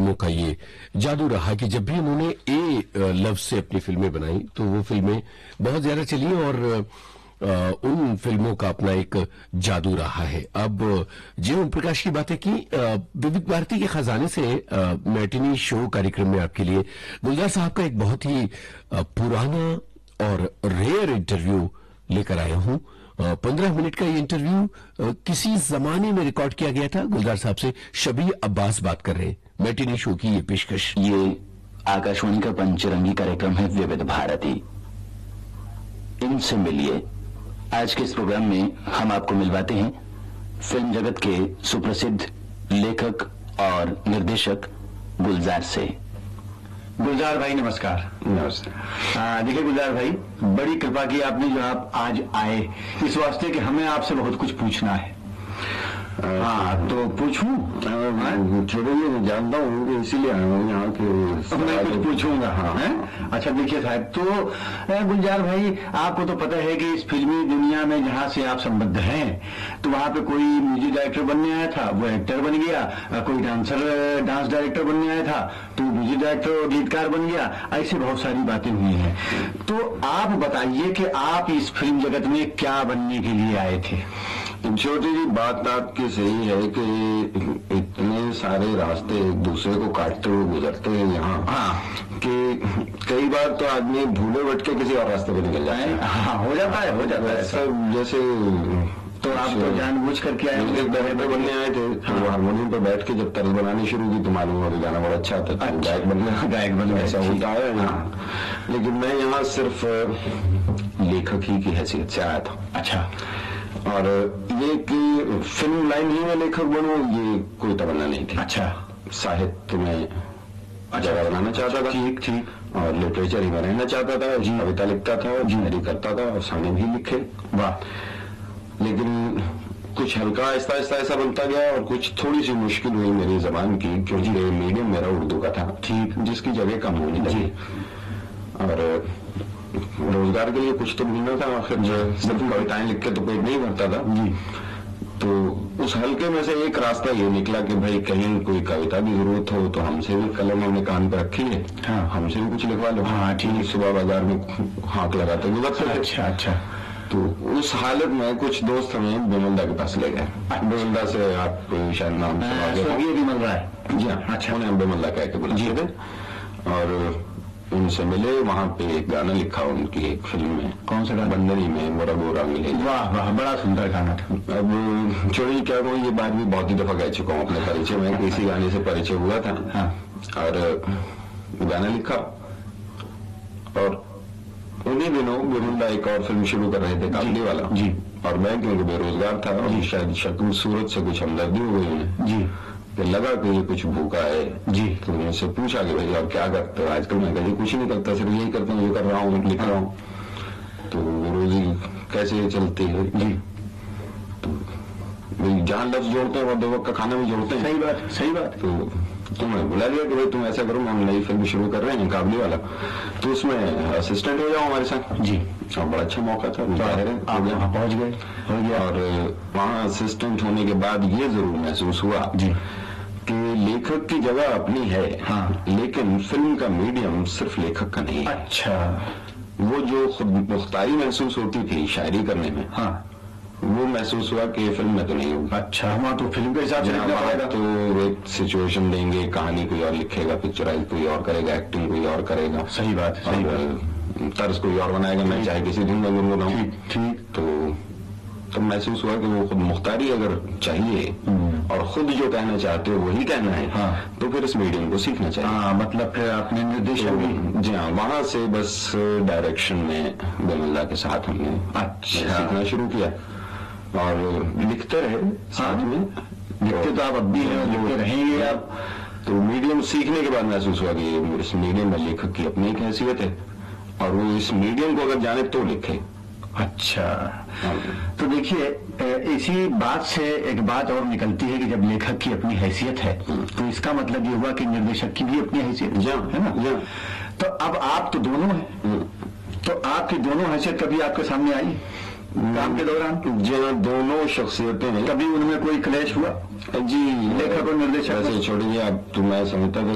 फिल्मों का ये जादू रहा कि जब भी उन्होंने ए लफ्ज से अपनी फिल्में बनाई तो वो फिल्में बहुत ज्यादा चली और उन फिल्मों का अपना एक जादू रहा है। अब जे ओम प्रकाश की बातें की, विविध भारती के खजाने से मैटिनी शो कार्यक्रम में आपके लिए गुलजार साहब का एक बहुत ही पुराना और रेयर इंटरव्यू लेकर आया हूं। 15 मिनट का ये इंटरव्यू किसी जमाने में रिकॉर्ड किया गया था। गुलजार साहब से शबीह अब्बास बात कर रहे हैं। मैटिनी शो की ये पेशकश। ये आकाशवाणी का पंचरंगी कार्यक्रम है विविध भारती। इनसे मिलिए। आज के इस प्रोग्राम में हम आपको मिलवाते हैं फिल्म जगत के सुप्रसिद्ध लेखक और निर्देशक गुलजार से। गुलजार भाई नमस्कार। नमस्कार। देखिए गुलजार भाई, बड़ी कृपा की आपने जो आप आज आए इस वास्ते कि हमें आपसे बहुत कुछ पूछना है। हाँ तो पूछूं? छोड़ो, मैं जानता हूँ इसीलिए आया हूँ यहाँ के। मैं कुछ पूछूंगा। हाँ अच्छा देखिए साहब, तो गुलजार भाई आपको तो पता है कि इस फिल्मी दुनिया में जहाँ से आप संबद्ध हैं तो वहाँ पे कोई म्यूजिक डायरेक्टर बनने आया था, वो एक्टर बन गया। कोई डांस डायरेक्टर बनने आया था तो म्यूजिक डायरेक्टर और गीतकार बन गया। ऐसे बहुत सारी बातें हुई हैं। तो आप बताइए कि आप इस फिल्म जगत में क्या बनने के लिए आए थे? छोटी जी बात आपकी सही है कि इतने सारे रास्ते एक दूसरे को काटते हुए गुजरते हैं यहाँ। हाँ कि कई बार तो आदमी भूले भटके किसी और रास्ते पे निकल जाए। हाँ हो जाता है सब जैसे। तो आप तो जानबूझ करके आए? म्यूजिक डायरेक्टर बनने आए थे, वो हारमोनियम पर बैठ के जब तर्ज बनानी शुरू की तो मालूम हुआ कि गाना बड़ा अच्छा आता था। गायक बनने ऐसा होता है। लेकिन मैं यहाँ सिर्फ लेखक ही की हैसियत से आया था। अच्छा। और ये कि फिल्म लाइन ही में लेखक बनूं ये कोई तमन्ना नहीं थी। अच्छा। साहित्य में जगह बनाना चाहता था। ठीक ठीक। और लिटरेचर ही में रहना चाहता था। कविता लिखता था, शायरी करता था और गाने भी लिखे। वाह। लेकिन कुछ हल्का आहिस्ता आहिस्ता ऐसा बनता गया और कुछ थोड़ी सी मुश्किल हुई मेरी जबान की, क्योंकि मीडियम मेरा उर्दू का था। ठीक। जिसकी जगह कम होने लगी और रोजगार के लिए कुछ तो ढूंढना था। आखिर सिर्फ कविताएं लिख के तो पेट नहीं भरता था जी। तो उस हल्के में से एक रास्ता ये निकला कि भाई कहीं कोई कविता की जरूरत हो तो हमसे भी कलम हमने कान पे रखी है। हाँ। हमसे भी कुछ लिखवा लो। हाँ ठीक। सुबह बाजार में हाँक लगाते गुजरते थे। अच्छा अच्छा। तो उस हालत में कुछ दोस्त हमें बेमल्दा के पास ले गए। बेमल्दा से आप शायद नाम मिल रहा है जी। अच्छा। उन्हें बेमल्दा कह के बुलाए थे और उनसे मिले। वहां पे एक गाना लिखा उनकी एक फिल्म में। कौन सा गाना? बंदनी में मोरा गोरा मिले। वाह वाह, बड़ा सुंदर गाना था। अब छोड़िए क्या कहूँ, ये बात भी बहुत ही दफा कह चुका हूँ अपने परिचय में। किसी गाने से परिचय हुआ था। हाँ। और गाना लिखा और उन्हीं दिनों बेमुल्ला एक और फिल्म शुरू कर रहे थे, काबली वाला जी। और मैं क्योंकि बेरोजगार था और शायद शक्ल सूरत से कुछ हमदर्दी हो गई उन्हें जी। लगा कि ये कुछ भूखा है जी। तो मुझसे पूछा कि भाई आप क्या करते हो आजकल? मैं कभी कुछ नहीं करता, सिर्फ यही करता हूँ, ये कर रहा हूँ, लिख रहा हूँ। तो रोजी कैसे चलती है जी? तो जहाँ लफ्ज जोड़ते हैं वो दो वक्त का खाना भी जोड़ते हैं। सही बात सही बात। तो मैं बुला लिया कि भाई तुम ऐसा करो, हम नई फिल्म शुरू कर रहे हैं काबली वाला, तो उसमें असिस्टेंट हो जाओ हमारे साथ जी। और बड़ा अच्छा मौका था। आप वहाँ पहुँच गए? हो गया। और वहाँ असिस्टेंट होने के बाद ये जरूर महसूस हुआ जी कि लेखक की जगह अपनी है। हाँ। लेकिन फिल्म का मीडियम सिर्फ लेखक का नहीं है। अच्छा। वो जो खुद मुख्तारी महसूस होती थी शायरी करने में, हाँ, वो महसूस हुआ कि फिल्म में तो नहीं होगा। अच्छा। वहाँ तो फिल्म के हिसाब से तो एक सिचुएशन देंगे, कहानी कोई और लिखेगा, पिक्चराइज कोई और करेगा, एक्टिंग कोई और करेगा। सही बात है। सही बात। तर्ज कोई और बनाएगा, मैं चाहे किसी दिन में गुनगुना हूँ। ठीक। तो महसूस हुआ कि वो खुद मुख्तारी अगर चाहिए और खुद जो कहना चाहते हो वही कहना है। हाँ। तो फिर इस मीडियम को सीखना चाहिए। हाँ, मतलब फिर आपने निर्देशन भी? जी हाँ, वहां से बस डायरेक्शन में बेमल्ला के साथ हमने सीखना शुरू किया और लिखते रहे साथ में। लिखते तो आप अब भी हैं, लिखते रहेंगे आप। तो मीडियम सीखने के बाद महसूस हुआ कि इस मीडियम में लेखक की अपनी एक हैसियत है और वो इस मीडियम को अगर जाने तो लिखे। अच्छा। तो देखिए, इसी बात से एक बात और निकलती है कि जब लेखक की अपनी हैसियत है तो इसका मतलब ये हुआ कि निर्देशक की भी अपनी हैसियत है ना। तो अब आप तो दोनों हैं, तो आपकी दोनों हैसियत कभी आपके सामने आई काम के दौरान? जी हाँ, दोनों शख्सियतें हैं। कभी उनमें कोई क्लेश हुआ जी? लेखक और निर्देशक? ऐसे छोड़िए आप, तो मैं समझता था